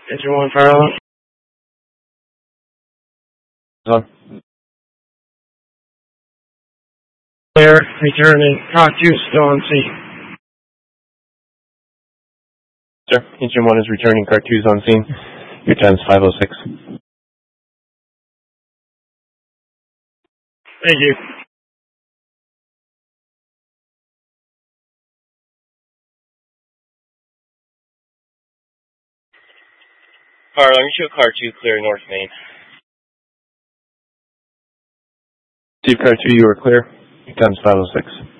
Engine 1 fire alarm. On. Clear, returning. Car 2 still on scene. Sir, Engine 1 is returning, Car 2 is on scene. Your time is 5:06. Thank you. Car alarm, you show Car 2 clear North Main. Steve, Car 2, you are clear. Your time is 5:06.